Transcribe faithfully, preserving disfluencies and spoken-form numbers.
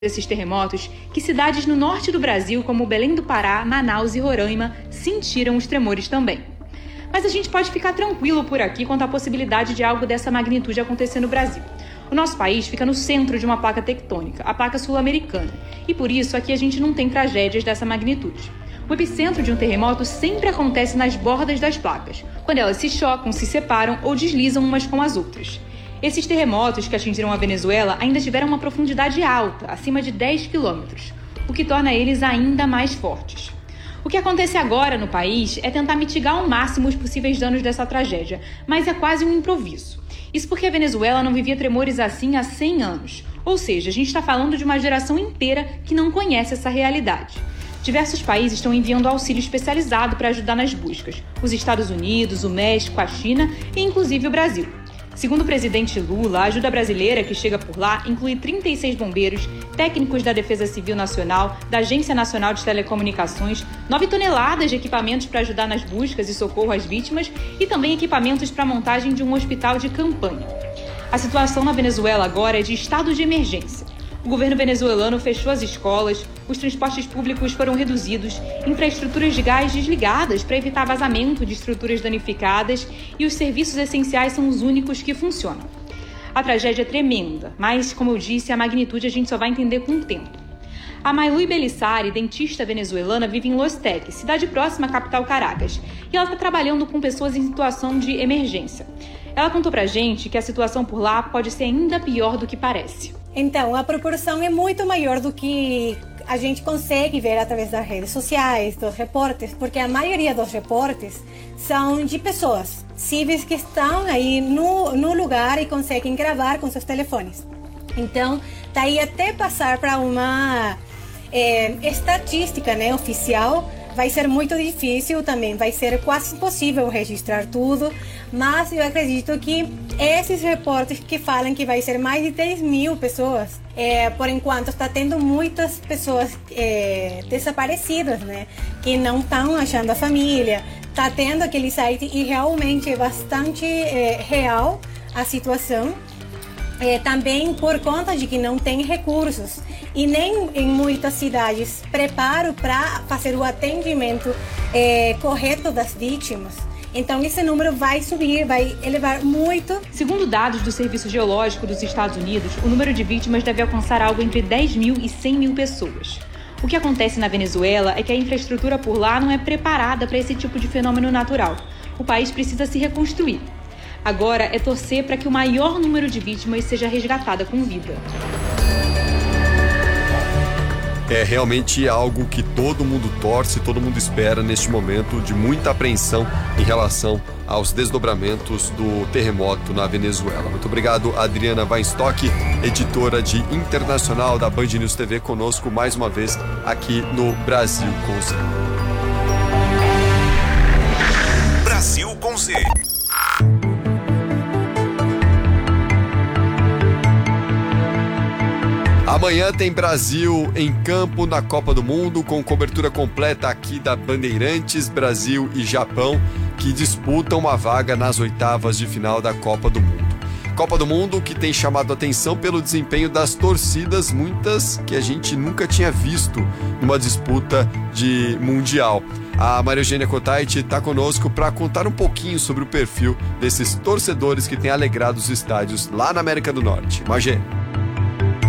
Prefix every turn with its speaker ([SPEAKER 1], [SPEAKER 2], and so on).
[SPEAKER 1] desses terremotos que cidades no norte do Brasil, como Belém do Pará, Manaus e Roraima, sentiram os tremores também. Mas a gente pode ficar tranquilo por aqui quanto à possibilidade de algo dessa magnitude acontecer no Brasil. O nosso país fica no centro de uma placa tectônica, a placa sul-americana, e por isso aqui a gente não tem tragédias dessa magnitude. O epicentro de um terremoto sempre acontece nas bordas das placas, quando elas se chocam, se separam ou deslizam umas com as outras. Esses terremotos que atingiram a Venezuela ainda tiveram uma profundidade alta, acima de dez quilômetros, o que torna eles ainda mais fortes. O que acontece agora no país é tentar mitigar ao máximo os possíveis danos dessa tragédia, mas é quase um improviso. Isso porque a Venezuela não vivia tremores assim há cem anos, ou seja, a gente está falando de uma geração inteira que não conhece essa realidade. Diversos países estão enviando auxílio especializado para ajudar nas buscas. Os Estados Unidos, o México, a China e inclusive o Brasil. Segundo o presidente Lula, a ajuda brasileira que chega por lá inclui trinta e seis bombeiros, técnicos da Defesa Civil Nacional, da Agência Nacional de Telecomunicações, nove toneladas de equipamentos para ajudar nas buscas e socorro às vítimas e também equipamentos para a montagem de um hospital de campanha. A situação na Venezuela agora é de estado de emergência. O governo venezuelano fechou as escolas, os transportes públicos foram reduzidos, infraestruturas de gás desligadas para evitar vazamento de estruturas danificadas e os serviços essenciais são os únicos que funcionam. A tragédia é tremenda, mas, como eu disse, a magnitude a gente só vai entender com o tempo. A Maylui Belissari, dentista venezuelana, vive em Los Teques, cidade próxima à capital Caracas, e ela está trabalhando com pessoas em situação de emergência. Ela contou pra gente que a situação por lá pode ser ainda pior do que parece.
[SPEAKER 2] Então, a proporção é muito maior do que a gente consegue ver através das redes sociais, dos reportes, porque a maioria dos reportes são de pessoas, civis que estão aí no, no lugar e conseguem gravar com seus telefones. Então, daí até passar para uma é, estatística, né, oficial, vai ser muito difícil também, vai ser quase impossível registrar tudo, mas eu acredito que esses reportes que falam que vai ser mais de dez mil pessoas, é, por enquanto está tendo muitas pessoas é, desaparecidas, né, que não estão achando a família, está tendo aquele site e realmente é bastante é, real a situação. É, também por conta de que não tem recursos e nem em muitas cidades preparo para fazer o atendimento é, correto das vítimas. Então esse número vai subir, vai elevar muito.
[SPEAKER 1] Segundo dados do Serviço Geológico dos Estados Unidos, o número de vítimas deve alcançar algo entre dez mil e cem mil pessoas. O que acontece na Venezuela é que a infraestrutura por lá não é preparada para esse tipo de fenômeno natural. O país precisa se reconstruir. Agora é torcer para que o maior número de vítimas seja resgatada com vida.
[SPEAKER 3] É realmente algo que todo mundo torce, todo mundo espera neste momento de muita apreensão em relação aos desdobramentos do terremoto na Venezuela. Muito obrigado, Adriana Weinstock, editora de Internacional da Band News T V, conosco mais uma vez aqui no Brasil com Z.
[SPEAKER 4] Brasil com Z.
[SPEAKER 3] Amanhã tem Brasil em campo na Copa do Mundo, com cobertura completa aqui da Bandeirantes, Brasil e Japão, que disputam uma vaga nas oitavas de final da Copa do Mundo. Copa do Mundo que tem chamado a atenção pelo desempenho das torcidas, muitas que a gente nunca tinha visto numa disputa de Mundial. A Maria Eugênia Cotait está conosco para contar um pouquinho sobre o perfil desses torcedores que têm alegrado os estádios lá na América do Norte. Magê.